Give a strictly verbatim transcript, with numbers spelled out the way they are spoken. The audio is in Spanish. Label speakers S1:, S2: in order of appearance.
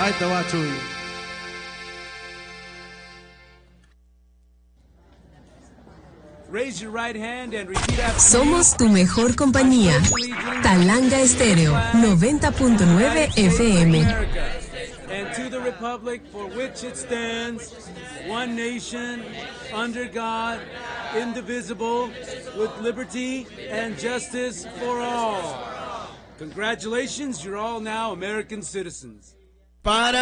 S1: Ahí te va, Chuy.
S2: Raise your right hand and repeat after me.
S3: Somos tu mejor compañía. Talanga Estéreo, noventa punto nueve F M.
S2: And to the republic for which it stands, one nation, under God, indivisible, with liberty and justice for all. Congratulations, you're all now American citizens.
S1: Para